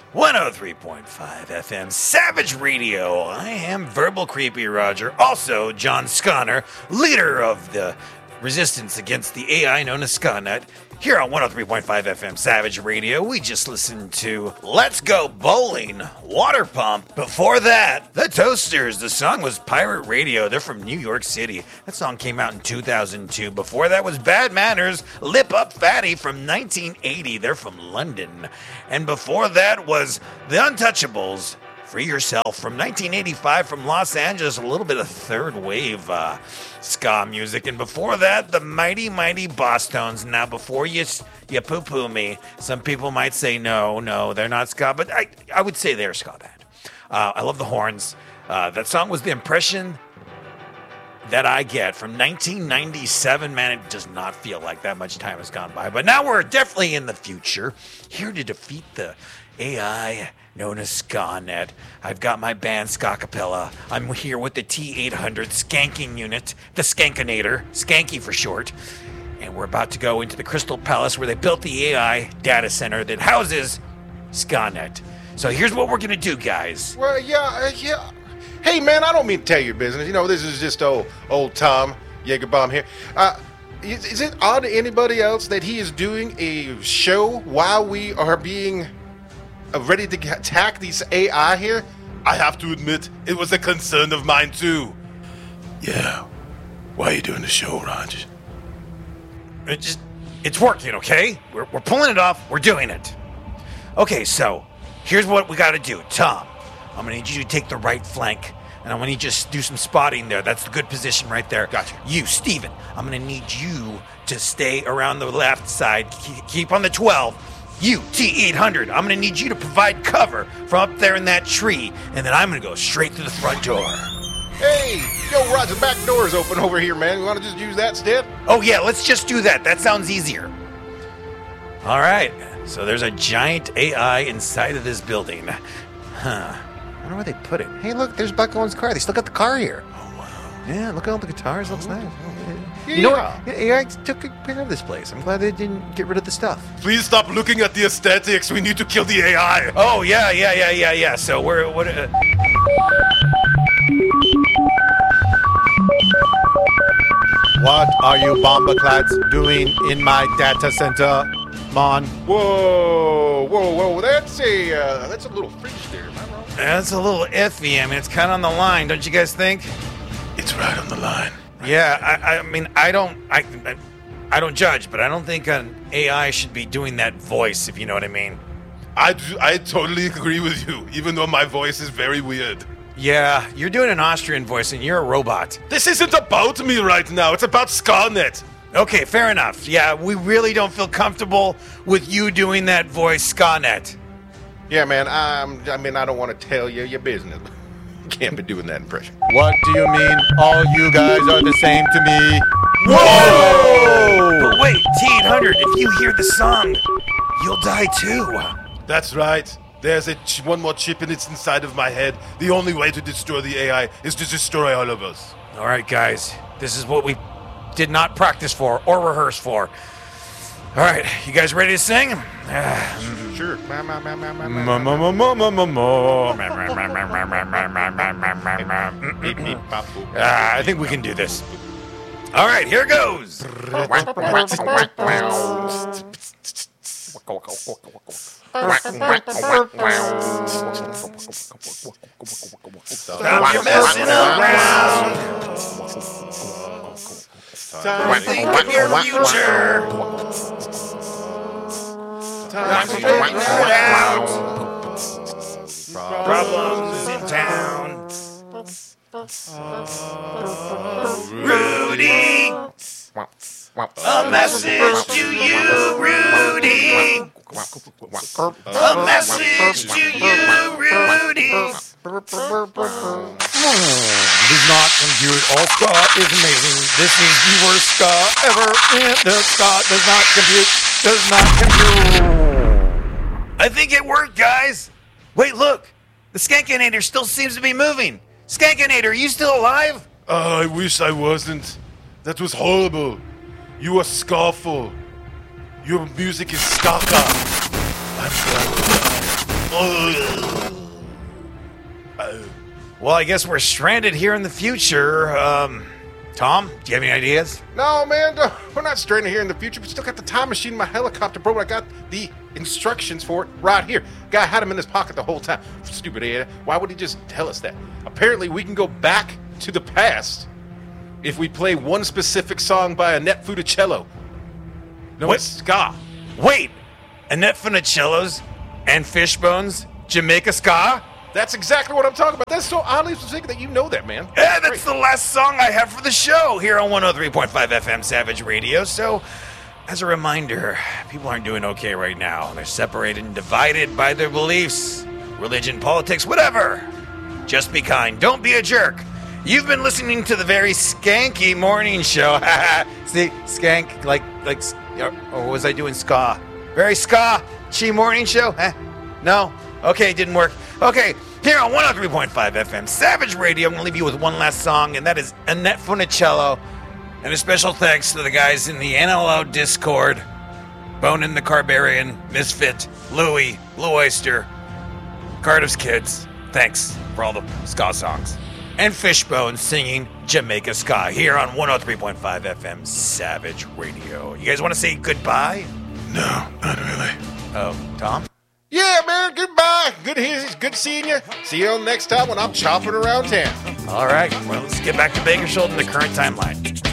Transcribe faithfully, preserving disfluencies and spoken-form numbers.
one oh three point five F M Savage Radio. I am Verbal Creepy Roger, also John Sconner, leader of the resistance against the A I known as Skynet. Here on one oh three point five F M Savage Radio, we just listened to Let's Go Bowling, Water Pump. Before that, The Toasters. The song was Pirate Radio. They're from New York City. That song came out in two thousand two. Before that was Bad Manners, Lip Up Fatty from nineteen eighty. They're from London. And before that was The Untouchables, Free Yourself from nineteen eighty-five from Los Angeles. A little bit of third wave uh, ska music. And before that, the Mighty Mighty Boss Tones. Now, before you you poo-poo me, some people might say, no, no, they're not ska. But I, I would say they're a ska band. Uh, I love the horns. Uh, that song was the impression that I get from nineteen ninety-seven. Man, it does not feel like that much time has gone by. But now we're definitely in the future, here to defeat the A I known as Skynet. I've got my band Skakapella. I'm here with the T eight hundred skanking unit, the Skankinator, Skanky for short. And we're about to go into the Crystal Palace where they built the A I data center that houses Skynet. So here's what we're going to do, guys. Well, yeah, uh, yeah. Hey, man, I don't mean to tell your business. You know, this is just old, old Tom Jagerbaum here. Uh, is, is it odd to anybody else that he is doing a show while we are being uh, ready to attack these A I here? I have to admit, it was a concern of mine, too. Yeah. Why are you doing the show, Roger? It just, it's working, okay? We're, we're pulling it off. We're doing it. Okay, so here's what we got to do. Tom, I'm going to need you to take the right flank, and I'm going to need you to do some spotting there. That's the good position right there. Gotcha. You, Steven, I'm going to need you to stay around the left side. Keep, keep on the twelve. You, T eight hundred, I'm going to need you to provide cover from up there in that tree, and then I'm going to go straight through the front door. Hey, yo, Roger, the back door is open over here, man. You want to just use that instead? Oh, yeah, let's just do that. That sounds easier. All right, so there's a giant A I inside of this building. Huh. I wonder where they put it. Hey, look, there's Buck Owens' car. They still got the car here. Oh, wow. Yeah, look at all the guitars. Looks nice. Yeah. You know what? A I took good care of this place. I'm glad they didn't get rid of the stuff. Please stop looking at the aesthetics. We need to kill the A I. Oh, yeah, yeah, yeah, yeah, yeah. So we're... what? Uh... What are you bombaclats doing in my data center, Mon? Whoa, whoa, whoa! That's a uh, that's a little freaky there, am I wrong? That's a little iffy. I mean, it's kind of on the line, don't you guys think? It's right on the line. Yeah, I, I mean, I don't, I, I, I don't judge, but I don't think an A I should be doing that voice, if you know what I mean. I, do- I totally agree with you, even though my voice is very weird. Yeah, you're doing an Austrian voice, and you're a robot. This isn't about me right now. It's about Skynet. Okay, fair enough. Yeah, we really don't feel comfortable with you doing that voice, Skynet. Yeah, man. Um, I mean, I don't want to tell you your business. You can't be doing that impression. What do you mean all you guys are the same to me? Whoa! But wait, T eight hundred, if you hear the song, you'll die too. That's right. There's a ch- one more chip and it's inside of my head. The only way to destroy the A I is to destroy all of us. All right, guys, this is what we did not practice for or rehearse for. All right, you guys ready to sing? Sure. Ma, ma, ma, ma, ma, ma, Ma, ma. ma, ma, ma, ma, ma, ma. Ah, I think we can do this. All right, here goes. Stop your messing around. Time to think of your future. Time to figure it out. Problems in town. Rudy, a message to you, Rudy. A message to you, Rudy. Does not compute. All ska is amazing. This is the worst ska ever. The ska does not compute. Does not compute. I think it worked, guys. Wait, look. The Skankinator still seems to be moving. Skankinator, are you still alive? Oh, I wish I wasn't. That was horrible. You are scarful. Your music is skaka. I'm glad to die. Well, I guess we're stranded here in the future. Um, Tom, do you have any ideas? No, man, no, we're not stranded here in the future. We still got the time machine in my helicopter, bro. I got the instructions for it right here. Guy had them in his pocket the whole time. Stupid idiot. Why would he just tell us that? Apparently, we can go back to the past if we play one specific song by Annette Funicello. No, What? it's ska. Wait, Annette Funicello's and Fishbone's Jamaica Ska? That's exactly what I'm talking about. That's so oddly specific that you know that, man. Yeah, that's the last song I have for the show here on one oh three point five F M Savage Radio. So, as a reminder, people aren't doing okay right now. They're separated and divided by their beliefs, religion, politics, whatever. Just be kind. Don't be a jerk. You've been listening to the very skanky morning show. See, skank, like, like, or, or was I doing ska? Very ska, chi morning show? Eh? No? Okay, didn't work. Okay, here on one oh three point five F M Savage Radio, I'm going to leave you with one last song, and that is Annette Funicello. And a special thanks to the guys in the N L O Discord, Bonin the Carbarian, Misfit, Louie, Blue Oyster, Cardiff's Kids. Thanks for all the ska songs. And Fishbone singing Jamaica Ska here on one oh three point five F M Savage Radio. You guys want to say goodbye? No, not really. Oh, Tom? Yeah, man, goodbye. Good hearing, good seeing you. See you next time when I'm chopping around town. All right, well, let's get back to Bakersfield in the current timeline.